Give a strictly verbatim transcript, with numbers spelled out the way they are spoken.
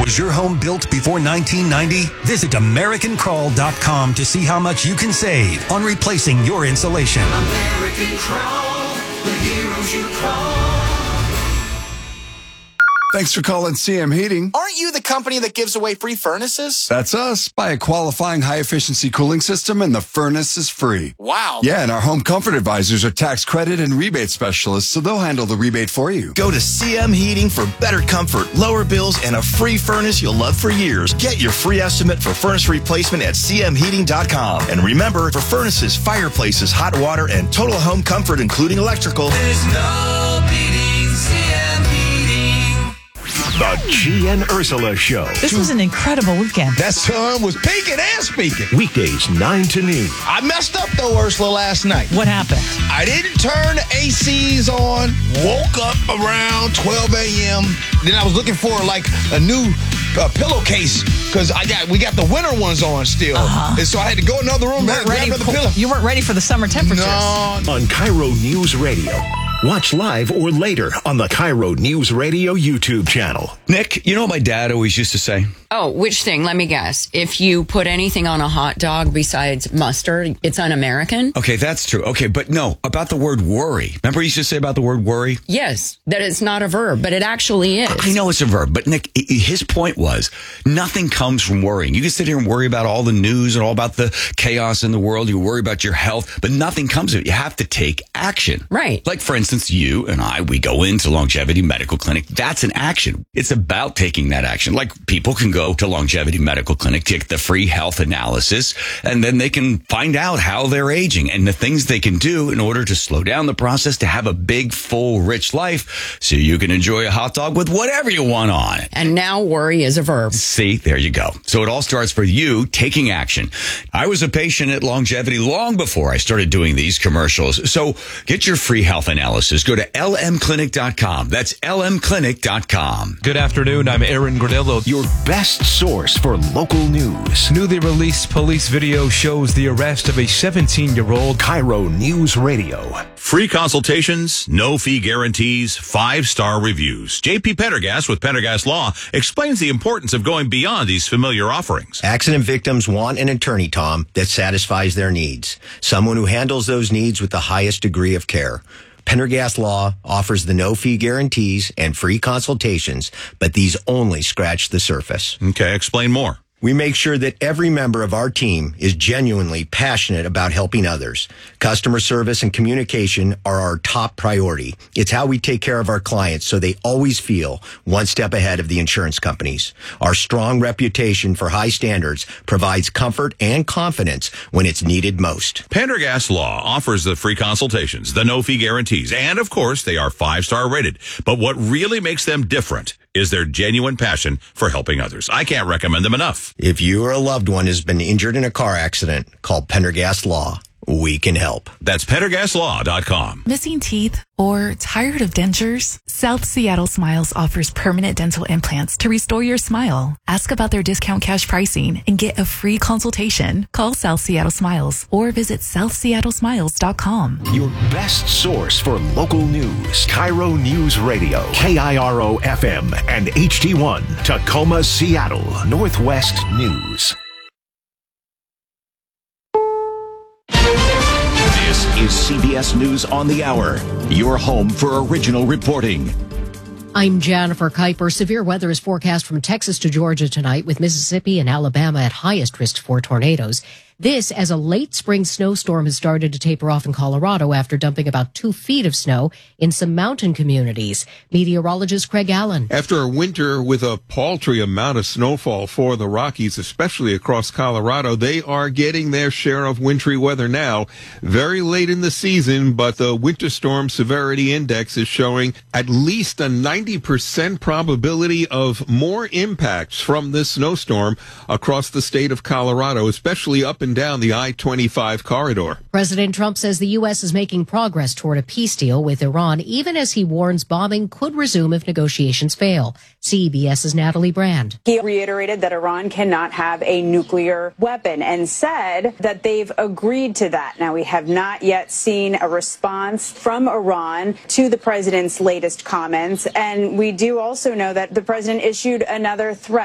Was your home built before nineteen ninety? Visit American Crawl dot com to see how much you can save on replacing your insulation. American Crawl, the heroes you call. Thanks for calling C M Heating. Aren't you the company that gives away free furnaces? That's us. Buy a qualifying high-efficiency cooling system and the furnace is free. Wow. Yeah, and our home comfort advisors are tax credit and rebate specialists, so they'll handle the rebate for you. Go to C M Heating for better comfort, lower bills, and a free furnace you'll love for years. Get your free estimate for furnace replacement at C M heating dot com. And remember, for furnaces, fireplaces, hot water, and total home comfort, including electrical, There's no beating C M Heating. The G and Ursula Show. This was an incredible weekend. That sun was peaking and speaking. Weekdays nine to noon. I messed up though, Ursula, last night. What happened? I didn't turn the A Cs on. Woke up around twelve a.m. Then I was looking for like a new uh, pillowcase because I got we got the winter ones on still, Uh-huh. and so I had to go in another room You and weren't, grab ready another for, pillow. you weren't ready for the summer temperatures. No. On Cairo News Radio. Watch live or later on the Cairo News Radio YouTube channel. Nick, you know what my dad always used to say? Oh, which thing? Let me guess. If you put anything on a hot dog besides mustard, it's un-American? Okay, that's true. Okay, but no, about the word worry. Remember he used to say about the word worry? Yes, that it's not a verb, but it actually is. I know it's a verb, but Nick, his point was nothing comes from worrying. You can sit here and worry about all the news and all about the chaos in the world. You worry about your health, but nothing comes of it. You have to take action. Right. Like, for instance, you and I, we go into Longevity Medical Clinic. That's an action. It's about taking that action. Like, people can go to Longevity Medical Clinic, take the free health analysis, and then they can find out how they're aging and the things they can do in order to slow down the process to have a big, full, rich life so you can enjoy a hot dog with whatever you want on it. And now worry is a verb. See, there you go. So it all starts for you taking action. I was a patient at Longevity long before I started doing these commercials. So get your free health analysis. Go to L M clinic dot com. That's L M clinic dot com. Good afternoon. I'm Aaron Granillo. Your best source for local news. Newly released police video shows the arrest of a seventeen-year-old. Cairo News Radio. Free consultations, no fee guarantees, five-star reviews. J P Pendergast with Pendergast Law explains the importance of going beyond these familiar offerings. Accident victims want an attorney, Tom, that satisfies their needs. Someone who handles those needs with the highest degree of care. Pendergast Law offers the no-fee guarantees and free consultations, but these only scratch the surface. Okay, explain more. We make sure that every member of our team is genuinely passionate about helping others. Customer service and communication are our top priority. It's how we take care of our clients so they always feel one step ahead of the insurance companies. Our strong reputation for high standards provides comfort and confidence when it's needed most. Pendergast Law offers the free consultations, the no-fee guarantees, and, of course, they are five-star rated. But what really makes them different is their genuine passion for helping others. I can't recommend them enough. If you or a loved one has been injured in a car accident, call Pendergast Law. We can help. That's Pendergast Law dot com. Missing teeth or tired of dentures? South Seattle Smiles offers permanent dental implants to restore your smile. Ask about their discount cash pricing and get a free consultation. Call South Seattle Smiles or visit south seattle smiles dot com. Your best source for local news. Cairo News Radio. K I R O F M and H D one. Tacoma, Seattle. Northwest News. This is C B S News on the Hour, your home for original reporting. I'm Jennifer Kuiper. Severe weather is forecast from Texas to Georgia tonight, with Mississippi and Alabama at highest risk for tornadoes. This as a late spring snowstorm has started to taper off in Colorado after dumping about two feet of snow in some mountain communities. Meteorologist Craig Allen. After a winter with a paltry amount of snowfall for the Rockies, especially across Colorado, they are getting their share of wintry weather now. Very late in the season, but the winter storm severity index is showing at least a ninety percent probability of more impacts from this snowstorm across the state of Colorado, especially up and down the I twenty-five corridor. President Trump says the U S is making progress toward a peace deal with Iran, even as he warns bombing could resume if negotiations fail. CBS's Natalie Brand. He reiterated that Iran cannot have a nuclear weapon and said that they've agreed to that. Now, we have not yet seen a response from Iran to the president's latest comments, and we do also know that the president issued another threat.